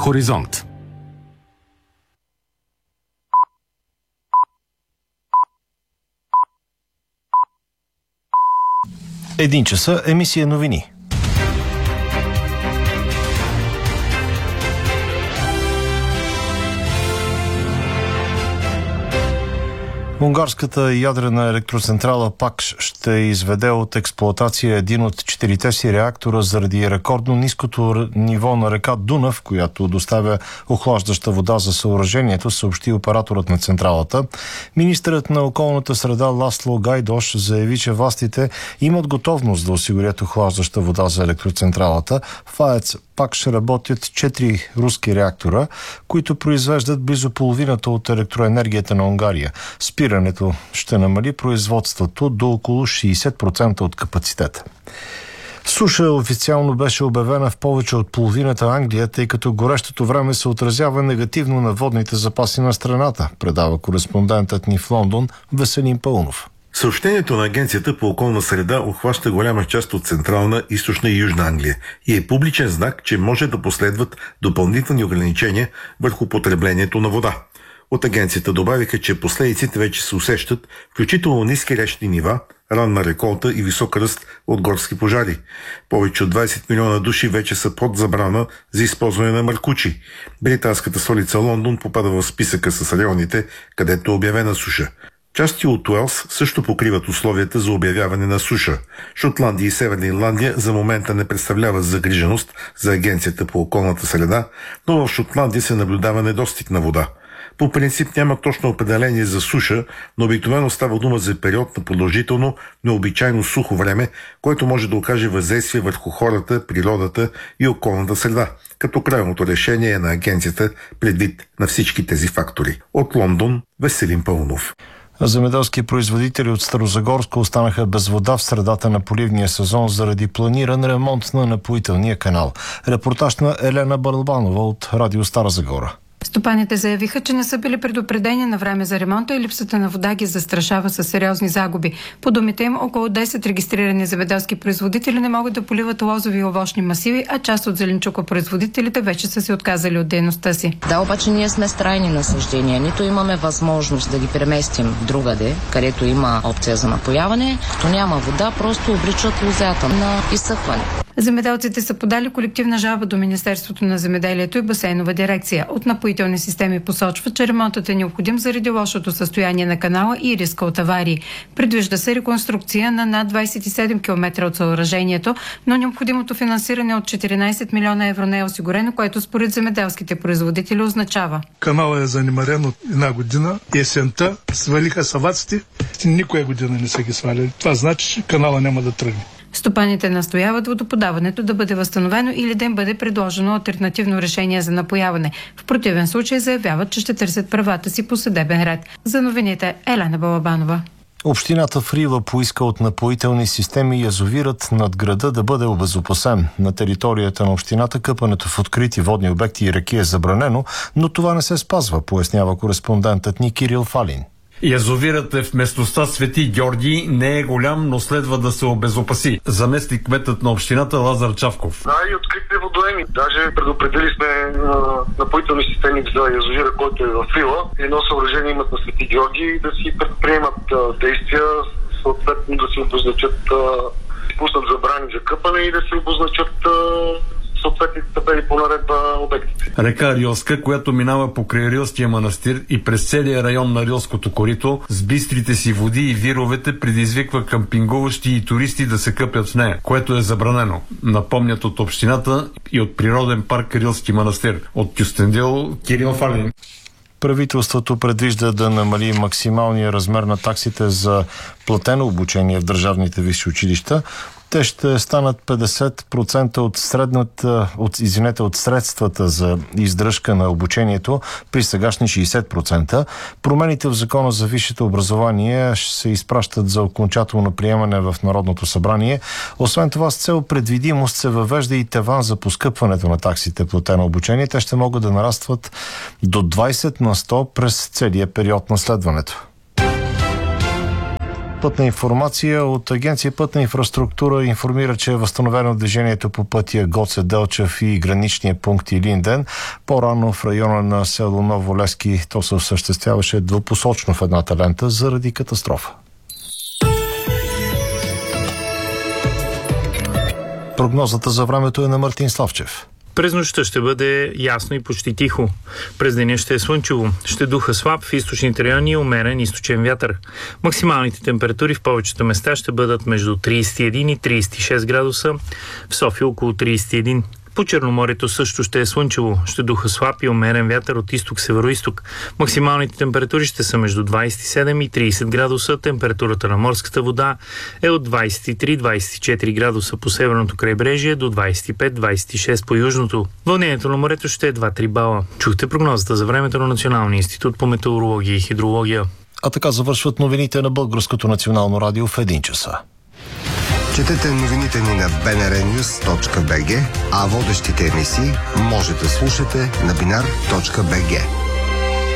Хоризонт. Един часа, емисия новини. Унгарската ядрена електроцентрала ПАК ще изведе от експлоатация един от 4-те си реактора заради рекордно ниското ниво на река Дунав, която доставя охлаждаща вода за съоръжението, съобщи операторът на централата. Министърът на околната среда Ласло Гайдош заяви, че властите имат готовност да осигурят охлаждаща вода за електроцентралата. В АЕЦ ПАК ще работят 4 руски реактора, които произвеждат близо половината от електроенергията на Унгария. Спирането ще намали производството до около 60% от капацитета. Суша официално беше обявена в повече от половината Англия, тъй като горещото време се отразява негативно на водните запаси на страната, предава кореспондентът ни в Лондон Веселин Пълнов. Съобщението на Агенцията по околна среда обхваща голяма част от Централна, Източна и Южна Англия и е публичен знак, че може да последват допълнителни ограничения върху потреблението на вода. От агенцията добавиха, че последиците вече се усещат, включително ниски речни нива, ранна реколта и висок ръст от горски пожари. Повече от 20 милиона души вече са под забрана за използване на маркучи. Британската столица Лондон попада в списъка с районите, където е обявена суша. Части от Уелс също покриват условията за обявяване на суша. Шотландия и Северна Ирландия за момента не представляват загриженост за Агенцията по околната среда, но в Шотландия се наблюдава недостиг на вода. По принцип няма точно определение за суша, но обикновено става дума за период на продължително, необичайно сухо време, което може да окаже въздействие върху хората, природата и околната среда, като крайното решение е на агенцията предвид на всички тези фактори. От Лондон, Веселин Пълнов. Земеделски производители от Старозагорско останаха без вода в средата на поливния сезон заради планиран ремонт на напоителния канал. Репортаж на Елена Балбанова от Радио Стара Загора. Стопаните заявиха, че не са били предупредени на време за ремонта и липсата на вода ги застрашава със сериозни загуби. По думите им, около 10 регистрирани земеделски производители не могат да поливат лозови и овощни масиви, а част от зеленчукопроизводителите вече са се отказали от дейността си. Да, обаче ние сме с трайни насаждения. Нито имаме възможност да ги преместим другаде, където има опция за напояване, като няма вода, просто обричат лозята на изсъхване. Земеделците са подали колективна жалба до Министерството на земеделието и басейнова дирекция. От напоителни системи посочват, че ремонтът е необходим заради лошото състояние на канала и риска от аварии. Предвижда се реконструкция на над 27 км от съоръжението, но необходимото финансиране от 14 милиона евро не е осигурено, което според земеделските производители означава. Каналът е занемарен от една година. Есента свалиха саваците, никоя година не са ги сваляли. Това значи, че канала няма да тръгне. Стопаните настояват водоподаването да бъде възстановено или да им бъде предложено алтернативно решение за напояване. В противен случай заявяват, че ще търсят правата си по съдебен ред. За новините Елена Балабанова. Общината в Рила поиска от напоителни системи язовирът над града да бъде обезопасен. На територията на общината къпането в открити водни обекти и реки е забранено, но това не се спазва, пояснява кореспондентът ни Кирил Фалин. Язовирът е в местността Свети Георги, не е голям, но следва да се обезопаси. Заместник кметът на общината Лазар Чавков. Да, и откритите водоеми. Даже предупредили сме напоителни системи за язовира, който е в Рила. Едно съоръжение имат на Свети Георги да си предприемат действия, съответно да се обозначат, пуснат забрани за къпане и да се обозначат съответните табели по наредба обектите. Река Рилска, която минава покрай Рилския манастир и през целия район на Рилското корито, с бистрите си води и вировете предизвиква къмпингуващи и туристи да се къпят в нея, което е забранено. Напомнят от общината и от природен парк Рилски манастир. От Кюстендил, Кирил Фалин. Правителството предвижда да намали максималния размер на таксите за платено обучение в държавните висши училища. Те ще станат 50% от средствата за издръжка на обучението при сегашни 60%. Промените в Закона за висшето образование ще се изпращат за окончателно приемане в Народното събрание. Освен това, с цел предвидимост се въвежда и таван за поскъпването на таксите платено обучение. Те ще могат да нарастват до 20% през целия период на следването. Пътна информация от Агенция Пътна инфраструктура информира, че е възстановено движението по пътя Гоце Делчев и граничния пункт Илинден. По-рано в района на село Ново Лески то се осъществяваше двупосочно в едната лента заради катастрофа. Прогнозата за времето е на Мартин Славчев. През нощта ще бъде ясно и почти тихо. През деня ще е слънчево. Ще духа слаб в източните райони и умерен източен вятър. Максималните температури в повечето места ще бъдат между 31 и 36 градуса. В София около 31. По Черноморието също ще е слънчево. Ще духа слаб и умерен вятър от изток-североизток. Максималните температури ще са между 27 и 30 градуса. Температурата на морската вода е от 23-24 градуса по северното крайбрежие до 25-26 по южното. Вълнението на морето ще е 2-3 бала. Чухте прогнозата за времето на Националния институт по метеорология и хидрология. А така завършват новините на Българското национално радио в 1 часа. Четете новините ни на bnrnews.bg, а водещите емисии може да слушате на binar.bg.